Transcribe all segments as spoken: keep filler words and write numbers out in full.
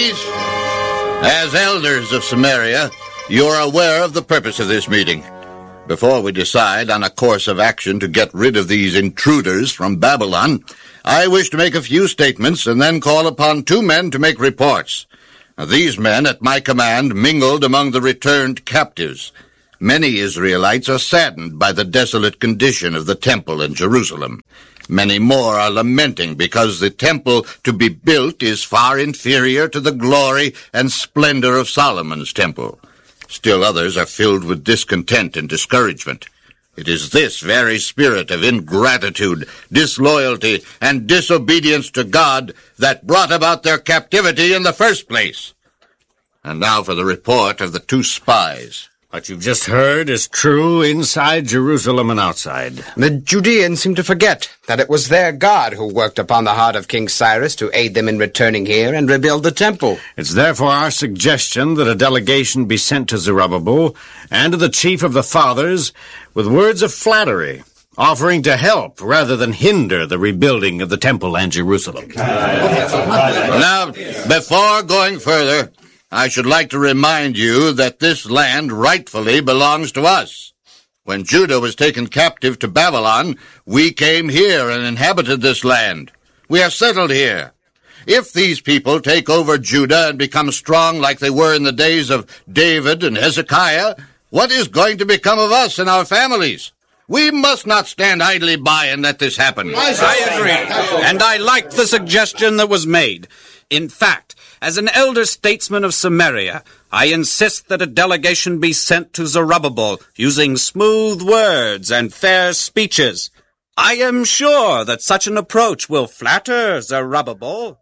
ladies, as elders of Samaria, you are aware of the purpose of this meeting. Before we decide on a course of action to get rid of these intruders from Babylon, I wish to make a few statements and then call upon two men to make reports. Now, these men, at my command, mingled among the returned captives. Many Israelites are saddened by the desolate condition of the temple in Jerusalem. Many more are lamenting because the temple to be built is far inferior to the glory and splendor of Solomon's temple. Still others are filled with discontent and discouragement. It is this very spirit of ingratitude, disloyalty, and disobedience to God that brought about their captivity in the first place. And now for the report of the two spies. What you've just heard is true inside Jerusalem and outside. The Judeans seem to forget that it was their God who worked upon the heart of King Cyrus to aid them in returning here and rebuild the temple. It's therefore our suggestion that a delegation be sent to Zerubbabel and to the chief of the fathers with words of flattery, offering to help rather than hinder the rebuilding of the temple and Jerusalem. Now, before going further, I should like to remind you that this land rightfully belongs to us. When Judah was taken captive to Babylon, we came here and inhabited this land. We are settled here. If these people take over Judah and become strong like they were in the days of David and Hezekiah, what is going to become of us and our families? We must not stand idly by and let this happen. I agree, and I like the suggestion that was made. In fact, as an elder statesman of Samaria, I insist that a delegation be sent to Zerubbabel using smooth words and fair speeches. I am sure that such an approach will flatter Zerubbabel.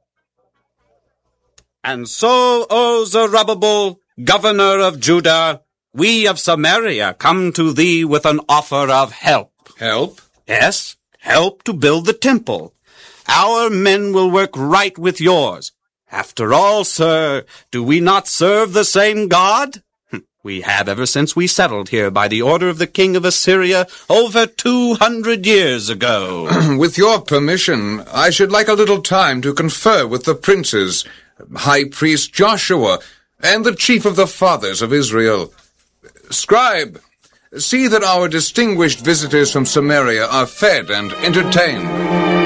And so, O Zerubbabel, governor of Judah, we of Samaria come to thee with an offer of help. Help? Yes, help to build the temple. Our men will work right with yours. After all, sir, do we not serve the same God? We have ever since we settled here by the order of the king of Assyria over two hundred years ago. With your permission, I should like a little time to confer with the princes, High Priest Joshua, and the chief of the fathers of Israel. Scribe, see that our distinguished visitors from Samaria are fed and entertained.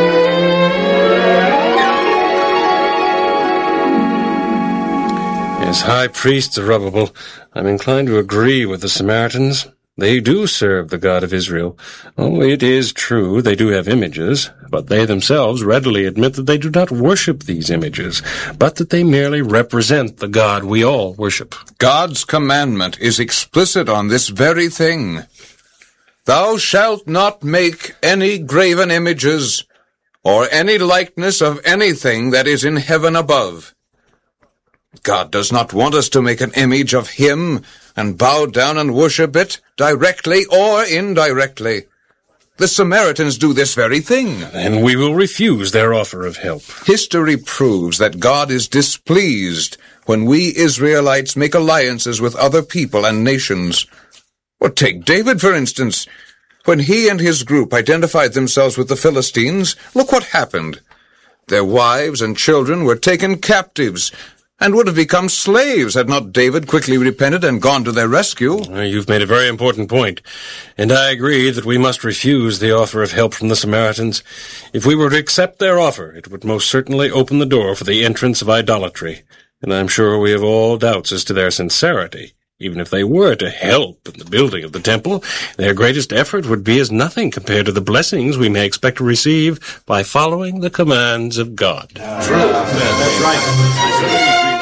As High Priest Zerubbabel, I'm inclined to agree with the Samaritans. They do serve the God of Israel. Oh, it is true they do have images, but they themselves readily admit that they do not worship these images, but that they merely represent the God we all worship. God's commandment is explicit on this very thing. Thou shalt not make any graven images, or any likeness of anything that is in heaven above. God does not want us to make an image of him and bow down and worship it, directly or indirectly. The Samaritans do this very thing. And we will refuse their offer of help. History proves that God is displeased when we Israelites make alliances with other people and nations. Well, take David, for instance. When he and his group identified themselves with the Philistines, look what happened. Their wives and children were taken captives, and would have become slaves had not David quickly repented and gone to their rescue. You've made a very important point, and I agree that we must refuse the offer of help from the Samaritans. If we were to accept their offer, it would most certainly open the door for the entrance of idolatry, and I'm sure we have all doubts as to their sincerity. Even if they were to help in the building of the temple, their greatest effort would be as nothing compared to the blessings we may expect to receive by following the commands of God. True. That's right.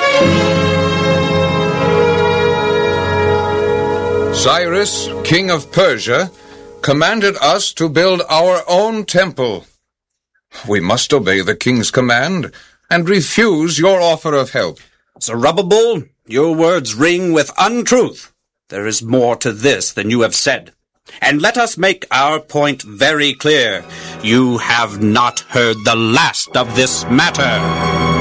Cyrus, king of Persia, commanded us to build our own temple. We must obey the king's command and refuse your offer of help. Zerubbabel, your words ring with untruth. There is more to this than you have said. And let us make our point very clear. You have not heard the last of this matter.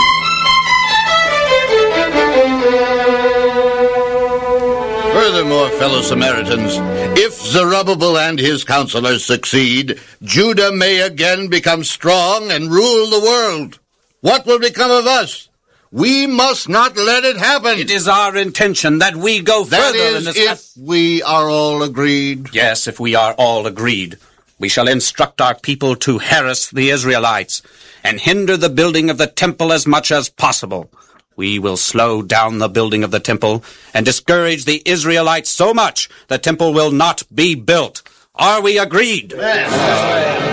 Furthermore, fellow Samaritans, if Zerubbabel and his counselors succeed, Judah may again become strong and rule the world. What will become of us? We must not let it happen. It is our intention that we go That further in is, this... if we are all agreed. Yes, if we are all agreed. We shall instruct our people to harass the Israelites and hinder the building of the temple as much as possible. We will slow down the building of the temple and discourage the Israelites so much the temple will not be built. Are we agreed? Yes.